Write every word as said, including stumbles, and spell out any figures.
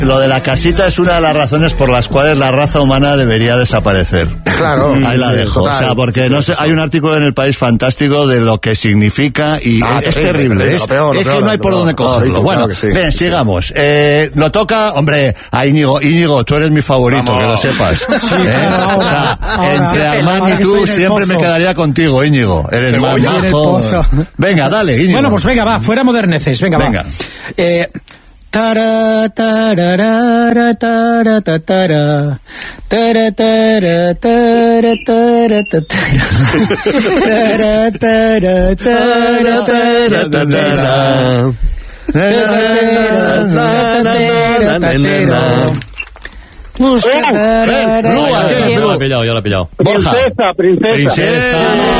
Lo de la casita es una de las razones por las cuales la raza humana debería desaparecer. Claro. Ahí la sí, dejo. total. O sea, porque no sé, hay un artículo en El País fantástico de lo que significa y Ah, es, terrible, es terrible. terrible, Es, lo peor, lo es peor, que no hay lo por peor. dónde cogerlo. No, bueno, claro que sí, ven, sí. sigamos. Eh, lo toca, hombre, a Íñigo. Íñigo, tú eres mi favorito, Vamos. que lo sepas. Sí, ¿Eh? claro, ahora, o sea, ahora. entre Armand Ahora y que tú estoy en el siempre me pozo. quedaría contigo, Íñigo. Eres más Estoy en el majo. pozo. Venga, dale, Íñigo. Bueno, pues venga, va, fuera moderneces, venga, Venga. va. Eh, tara, tararara, tara, ta, tara. Tara, tara, tara, tara, ta, tara. Tara, tara, tara, tara, ta, tara. Busca, Ven, Blue, ¿a qué? Yo Blue. la he pillado, yo la he pillado. Borja. Princesa, princesa. Princesa.